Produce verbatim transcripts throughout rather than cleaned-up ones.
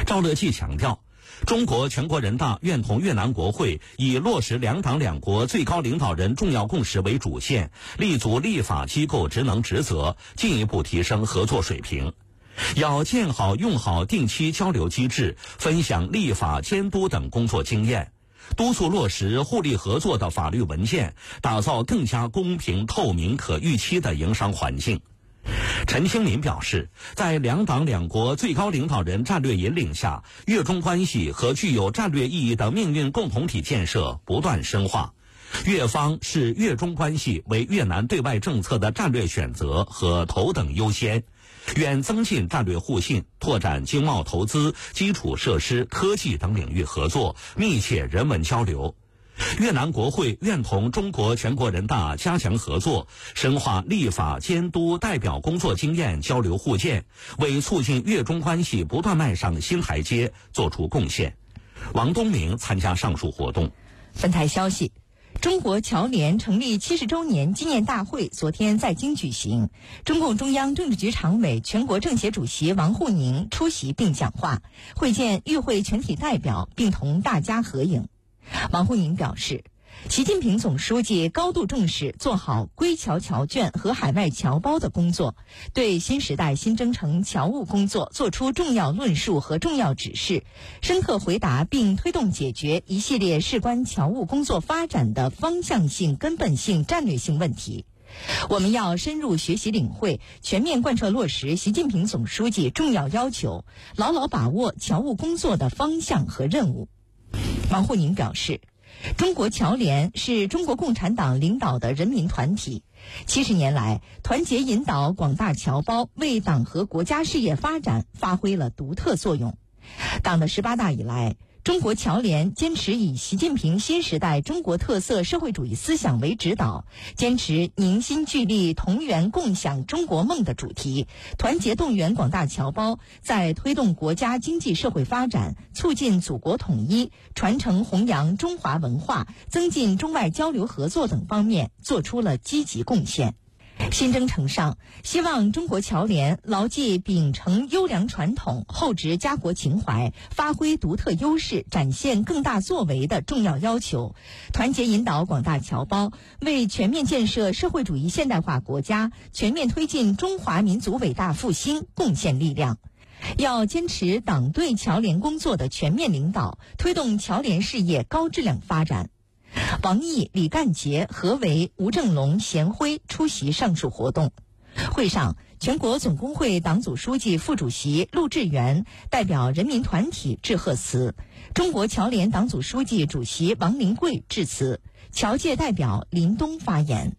赵乐际强调，中国全国人大愿同越南国会以落实两党两国最高领导人重要共识为主线，立足立法机构职能职责，进一步提升合作水平。要建好用好定期交流机制，分享立法监督等工作经验，督促落实互利合作的法律文件，打造更加公平、透明、可预期的营商环境。陈清民表示，在两党两国最高领导人战略引领下，越中关系和具有战略意义的命运共同体建设不断深化。越方视越中关系为越南对外政策的战略选择和头等优先，愿增进战略互信，拓展经贸投资、基础设施、科技等领域合作，密切人文交流。越南国会愿同中国全国人大加强合作，深化立法监督代表工作经验交流互鉴，为促进越中关系不断迈上新台阶作出贡献。王东明参加上述活动。 本台消息，中国侨联成立七十周年纪念大会昨天在京举行，中共中央政治局常委、全国政协主席王沪宁出席并讲话，会见与会全体代表，并同大家合影。王沪宁表示，习近平总书记高度重视做好归侨侨眷和海外侨胞的工作，对新时代新征程侨务工作作出重要论述和重要指示，深刻回答并推动解决一系列事关侨务工作发展的方向性、根本性、战略性问题。我们要深入学习领会，全面贯彻落实习近平总书记重要要求，牢牢把握侨务工作的方向和任务。王沪宁表示，中国侨联是中国共产党领导的人民团体，七十年来，团结引导广大侨胞为党和国家事业发展发挥了独特作用。党的十八大以来，中国侨联坚持以习近平新时代中国特色社会主义思想为指导，坚持凝心聚力同源共享中国梦的主题，团结动员广大侨胞，在推动国家经济社会发展、促进祖国统一、传承弘扬中华文化、增进中外交流合作等方面做出了积极贡献。新征程上，希望中国侨联牢记秉承优良传统、厚植家国情怀、发挥独特优势、展现更大作为的重要要求，团结引导广大侨胞为全面建设社会主义现代化国家、全面推进中华民族伟大复兴贡献力量。要坚持党对侨联工作的全面领导，推动侨联事业高质量发展。王毅、李干杰、何为、吴正龙、贤辉出席上述活动。会上，全国总工会党组书记、副主席陆志源代表人民团体致贺词，中国侨联党组书记、主席王林贵致辞，侨界代表林东发言。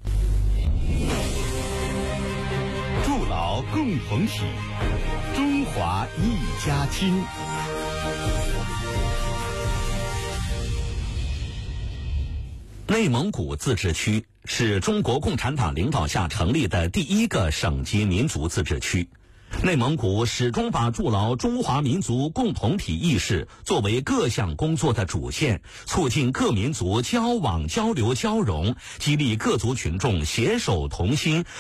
筑牢共同体，中华一家亲。 内蒙古自治区是中国共产党领导下成立的第一个省级民族自治区。内蒙古始终把筑牢中华民族共同体意识作为各项工作的主线，促进各民族交往、交流、交融，激励各族群众携手同心，